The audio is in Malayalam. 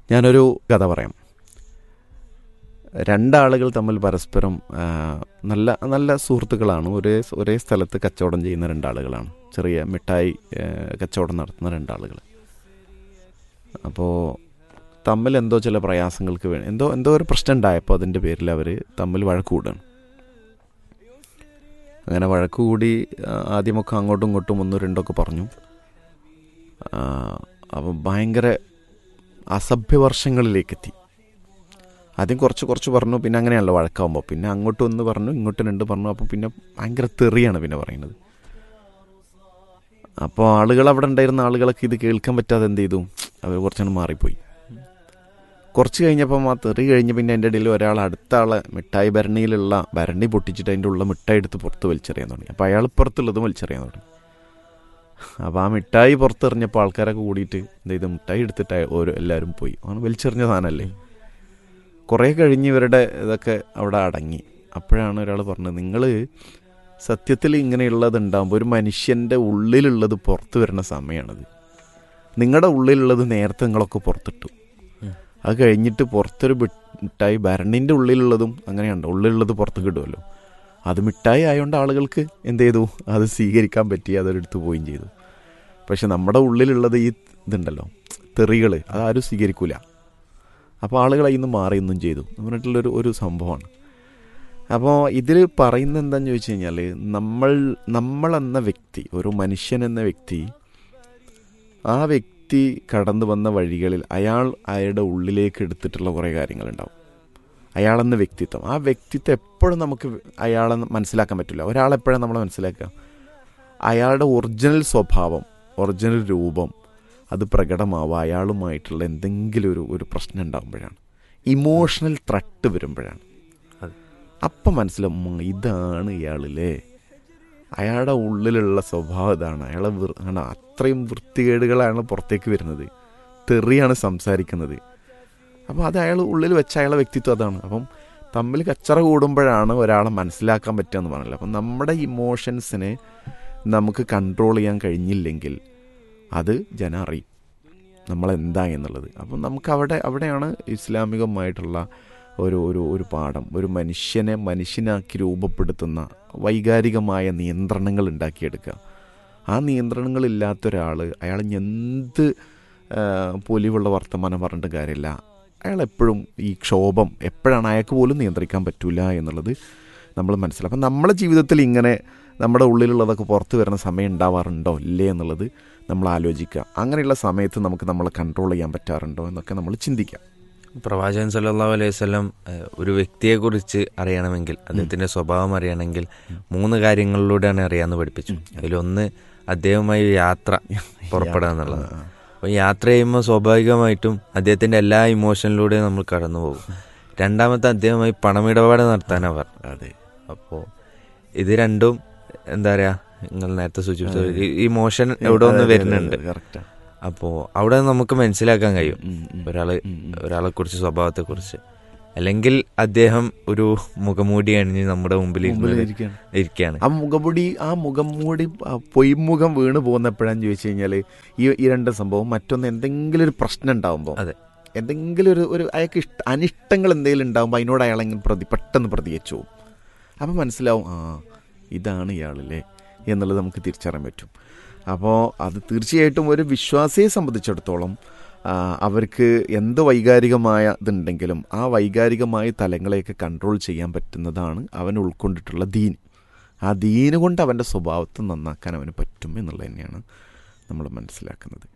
ഞാനൊരു കഥ പറയാം. രണ്ടാളുകൾ തമ്മിൽ പരസ്പരം നല്ല നല്ല സുഹൃത്തുക്കളാണ്. ഒരേ സ്ഥലത്ത് കച്ചവടം ചെയ്യുന്ന രണ്ടാളുകളാണ്. ചെറിയ മിഠായി കച്ചവടം നടത്തുന്ന രണ്ടാളുകൾ. അപ്പോൾ തമ്മിൽ എന്തോ ചില പ്രയാസങ്ങൾക്ക് എന്തോ ഒരു പ്രശ്നം ഉണ്ടായപ്പോൾ അതിൻ്റെ പേരിൽ അവർ തമ്മിൽ വഴക്ക് കൂടുകയാണ്. അങ്ങനെ വഴക്ക് കൂടി ആദ്യമൊക്കെ അങ്ങോട്ടും ഇങ്ങോട്ടും ഒന്നും രണ്ടൊക്കെ പറഞ്ഞു. അപ്പം ഭയങ്കര അസഭ്യവർഷങ്ങളിലേക്കെത്തി. ആദ്യം കുറച്ച് പറഞ്ഞു, പിന്നെ അങ്ങനെയാണല്ലോ വഴക്കാവുമ്പോൾ. പിന്നെ അങ്ങോട്ടും ഒന്ന് പറഞ്ഞു, ഇങ്ങോട്ടും രണ്ട് പറഞ്ഞു. അപ്പോൾ പിന്നെ ഭയങ്കര തെറിയാണ് പിന്നെ പറയുന്നത്. അപ്പോൾ ആളുകൾ അവിടെ ഉണ്ടായിരുന്ന ആളുകളൊക്കെ ഇത് കേൾക്കാൻ പറ്റാതെ എന്ത് ചെയ്തു, അവർ കുറച്ചാണ് മാറിപ്പോയി. കുറച്ച് കഴിഞ്ഞപ്പം ആ തെറി കഴിഞ്ഞ് പിന്നെ എൻ്റെ ഇടയിൽ ഒരാൾ അടുത്ത ആളെ മിഠായി ഭരണി പൊട്ടിച്ചിട്ട് അതിൻ്റെ ഉള്ള മിഠായി എടുത്ത് പുറത്ത് വലിച്ചെറിയാൻ തുടങ്ങി. അപ്പോൾ അയാൾ പുറത്തുള്ളതും വലിച്ചെറിയാൻ തുടങ്ങി. അപ്പോൾ ആ മിഠായി പുറത്തെറിഞ്ഞപ്പോൾ ആൾക്കാരൊക്കെ കൂടിയിട്ട് എന്ത് ചെയ്തു, മിഠായി എടുത്തിട്ട് എല്ലാവരും പോയി. അങ്ങനെ വലിച്ചെറിഞ്ഞ സാധനമല്ലേ. കുറേ കഴിഞ്ഞ് ഇവരുടെ ഇതൊക്കെ അവിടെ അടങ്ങി. അപ്പോഴാണ് ഒരാൾ പറഞ്ഞത്, നിങ്ങൾ സത്യത്തിൽ ഇങ്ങനെയുള്ളതുണ്ടാകുമ്പോൾ ഒരു മനുഷ്യൻ്റെ ഉള്ളിലുള്ളത് പുറത്ത് വരുന്ന സമയമാണത്. നിങ്ങളുടെ ഉള്ളിലുള്ളത് നേരത്തെ നിങ്ങളൊക്കെ പുറത്തിട്ടു. അത് കഴിഞ്ഞിട്ട് പുറത്തൊരു മിഠായി ഭരണിൻ്റെ ഉള്ളിലുള്ളതും അങ്ങനെയുണ്ട്, ഉള്ളിലുള്ളത് പുറത്ത് കിടുമല്ലോ. അത് മിഠായി ആയതുകൊണ്ട് ആളുകൾക്ക് എന്ത് ചെയ്തു, അത് സ്വീകരിക്കാൻ പറ്റി, അതൊരെടുത്ത് പോവുകയും ചെയ്തു. പക്ഷെ നമ്മുടെ ഉള്ളിലുള്ളത് ഈ ഇതുണ്ടല്ലോ, തെറികൾ, അതാരും സ്വീകരിക്കൂല. അപ്പോൾ ആളുകൾ അതിൽ നിന്ന് മാറിയൊന്നും ചെയ്തു എന്ന് പറഞ്ഞിട്ടുള്ളൊരു സംഭവമാണ്. അപ്പോൾ ഇതിൽ പറയുന്നത് എന്താണെന്ന് ചോദിച്ചു കഴിഞ്ഞാൽ, നമ്മളെന്ന വ്യക്തി, ഒരു മനുഷ്യൻ എന്ന വ്യക്തി, ആ വ്യക്തി കടന്നു വന്ന വഴികളിൽ അയാളുടെ ഉള്ളിലേക്ക് എടുത്തിട്ടുള്ള കുറേ കാര്യങ്ങളുണ്ടാവും. അയാളെന്ന വ്യക്തിത്വം, ആ വ്യക്തിത്വം എപ്പോഴും നമുക്ക് അയാളെ മനസ്സിലാക്കാൻ പറ്റില്ല. ഒരാളെപ്പോഴും നമ്മൾ മനസ്സിലാക്കുക അയാളുടെ ഒറിജിനൽ സ്വഭാവം, ഒറിജിനൽ രൂപം, അത് പ്രകടമാവുക അയാളുമായിട്ടുള്ള എന്തെങ്കിലും ഒരു പ്രശ്നം ഉണ്ടാകുമ്പോഴാണ്, ഇമോഷണൽ ത്രട്ട് വരുമ്പോഴാണ്. അപ്പം മനസ്സിലാവും ഇതാണ് ഇയാളില്ലേ, അയാളുടെ ഉള്ളിലുള്ള സ്വഭാവം ഇതാണ്, അയാളെ അത്രയും വൃത്തികേടുകളാണ് പുറത്തേക്ക് വരുന്നത്, തെറിയാണ് സംസാരിക്കുന്നത്. അപ്പോൾ അത് അയാൾ ഉള്ളിൽ വെച്ച അയാളുടെ വ്യക്തിത്വം അതാണ്. അപ്പം തമ്മിൽ കച്ചറ കൂടുമ്പോഴാണ് ഒരാളെ മനസ്സിലാക്കാൻ പറ്റുക എന്ന് പറഞ്ഞില്ല. അപ്പം നമ്മുടെ ഇമോഷൻസിനെ നമുക്ക് കൺട്രോൾ ചെയ്യാൻ കഴിഞ്ഞില്ലെങ്കിൽ അത് ജനം അറിയും നമ്മളെന്താ എന്നുള്ളത്. അപ്പം നമുക്ക് അവിടെയാണ് ഇസ്ലാമികമായിട്ടുള്ള ഒരു പാഠം, ഒരു മനുഷ്യനാക്കി രൂപപ്പെടുത്തുന്ന വൈകാരികമായ നിയന്ത്രണങ്ങൾ ഉണ്ടാക്കിയെടുക്കുക. ആ നിയന്ത്രണങ്ങളില്ലാത്തൊരാൾ, അയാൾ എന്ത് പൊലിവുള്ള വർത്തമാനം പറഞ്ഞിട്ട് കാര്യമില്ല, അയാളെപ്പോഴും ഈ ക്ഷോഭം എപ്പോഴാണ് അയാൾക്ക് പോലും നിയന്ത്രിക്കാൻ പറ്റില്ല എന്നുള്ളത് നമ്മൾ മനസ്സിലാക്കും. അപ്പം നമ്മുടെ ജീവിതത്തിൽ ഇങ്ങനെ നമ്മുടെ ഉള്ളിലുള്ളതൊക്കെ പുറത്ത് വരുന്ന സമയം ഉണ്ടാവാറുണ്ടോ ഇല്ലേ എന്നുള്ളത് നമ്മൾ ആലോചിക്കുക. അങ്ങനെയുള്ള സമയത്ത് നമുക്ക് നമ്മളെ കൺട്രോൾ ചെയ്യാൻ പറ്റാറുണ്ടോ എന്നൊക്കെ നമ്മൾ ചിന്തിക്കുക. പ്രവാചകൻ സല്ലല്ലാഹു അലൈഹി വസല്ലം ഒരു വ്യക്തിയെക്കുറിച്ച് അറിയണമെങ്കിൽ, അദ്ദേഹത്തിൻ്റെ സ്വഭാവം അറിയണമെങ്കിൽ 3 കാര്യങ്ങളിലൂടെയാണ് അറിയാമെന്ന് പഠിപ്പിച്ചു. അതിലൊന്ന് അദ്ദേഹവുമായി യാത്ര പുറപ്പെടുക എന്നുള്ളത്. അപ്പോൾ യാത്ര ചെയ്യുമ്പോൾ സ്വാഭാവികമായിട്ടും അദ്ദേഹത്തിൻ്റെ എല്ലാ ഇമോഷനിലൂടെയും നമ്മൾ കടന്നു പോകും. രണ്ടാമത്തെ, അദ്ദേഹവുമായി പണമിടപാട് നടത്താനാണ് പറഞ്ഞത്. അതെ. അപ്പോൾ ഇത് രണ്ടും എന്താ പറയുക, നിങ്ങൾ നേരത്തെ സൂചിപ്പിച്ച ഇമോഷൻ എവിടെ ഒന്ന് വരുന്നുണ്ട്. അപ്പോൾ അവിടെ നമുക്ക് മനസ്സിലാക്കാൻ കഴിയും ഒരാളെ കുറിച്ച്, സ്വഭാവത്തെക്കുറിച്ച്. അല്ലെങ്കിൽ അദ്ദേഹം ഒരു മുഖംമൂടി അണിഞ്ഞ് നമ്മുടെ മുമ്പിൽ ഇരിക്കുകയാണ്. ആ മുഖംമൂടി പൊയ്മുഖം വീണ് പോകുന്നപ്പോഴാന്ന് ചോദിച്ചു കഴിഞ്ഞാൽ ഈ രണ്ട് സംഭവം, മറ്റൊന്ന് എന്തെങ്കിലും ഒരു പ്രശ്നം ഉണ്ടാകുമ്പോൾ, അതെ, എന്തെങ്കിലും ഒരു അയാൾക്ക് അനിഷ്ടങ്ങൾ എന്തെങ്കിലും ഉണ്ടാകുമ്പോൾ അതിനോട് അയാളെങ്ങനെ പെട്ടെന്ന് പ്രതികരിച്ചു പോകും. അപ്പം മനസ്സിലാവും ഇതാണ് ഇയാളല്ലേ എന്നുള്ളത് നമുക്ക് തിരിച്ചറിയാൻ പറ്റും. അപ്പോൾ അത് തീർച്ചയായിട്ടും ഒരു വിശ്വാസിയെ സംബന്ധിച്ചിടത്തോളം അവർക്ക് എന്ത് വൈകാരികമായ ഇതുണ്ടെങ്കിലും ആ വൈകാരികമായ തലങ്ങളെയൊക്കെ കൺട്രോൾ ചെയ്യാൻ പറ്റുന്നതാണ് അവൻ ഉൾക്കൊണ്ടിട്ടുള്ള ദീൻ. ആ ദീന് കൊണ്ട് അവൻ്റെ സ്വഭാവത്തെ നന്നാക്കാൻ അവന് പറ്റും എന്നുള്ളത് തന്നെയാണ് നമ്മൾ മനസ്സിലാക്കുന്നത്.